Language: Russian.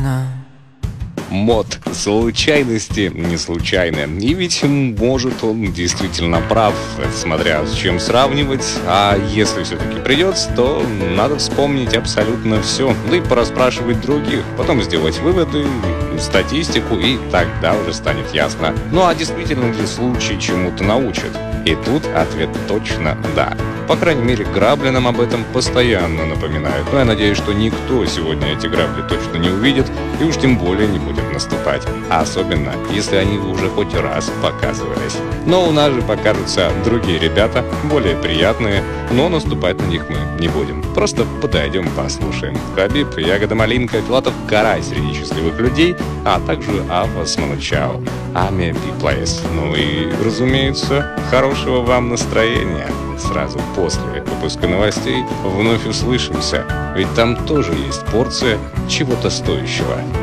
случайно. Мод случайности не случайны. И ведь, может, он действительно прав, смотря с чем сравнивать. А если все-таки придется, то надо вспомнить абсолютно все. Да и порасспрашивать других. Потом сделать выводы, статистику, и тогда уже станет ясно. Ну а действительно ли случай чему-то научит? И тут ответ точно да. По крайней мере, грабли нам об этом постоянно напоминают. Но я надеюсь, что никто сегодня эти грабли точно не увидит и уж тем более не будет наступать. А особенно, если они уже хоть раз показывались. Но у нас же покажутся другие ребята, более приятные, но наступать на них мы не будем. Просто подойдем, послушаем. Хабиб, Ягода Малинка, Филатов Карась среди счастливых людей, а также Ава с Манучао. Ами Биплейс. Ну и, разумеется, хорошего вам настроения. Сразу после выпуска новостей вновь услышимся, ведь там тоже есть порция чего-то стоящего.